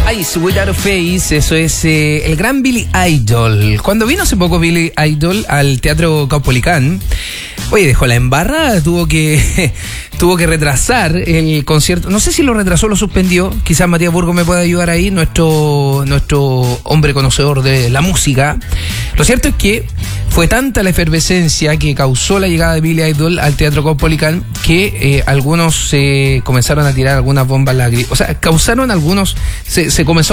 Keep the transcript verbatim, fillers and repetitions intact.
Eyes Without a Face, eso es eh, el gran Billy Idol. Cuando vino hace poco Billy Idol al Teatro Caupolicán, oye, dejó la embarrada, tuvo que tuvo que retrasar el concierto. No sé si lo retrasó o lo suspendió. Quizás Matías Burgos me pueda ayudar ahí, nuestro, nuestro hombre conocedor de la música. Lo cierto es que fue tanta la efervescencia que causó la llegada de Billy Idol al Teatro Caupolicán que eh, algunos se eh, comenzaron a tirar algunas bombas lacrimógenas. O sea, causaron algunos... Se, se comenzó